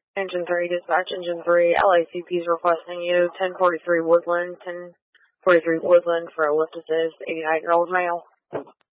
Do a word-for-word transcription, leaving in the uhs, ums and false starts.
Engine three, dispatch engine three, L A C P is requesting you, ten forty-three Woodland, ten forty-three Woodland for a lift assist, eighty-nine-year-old male.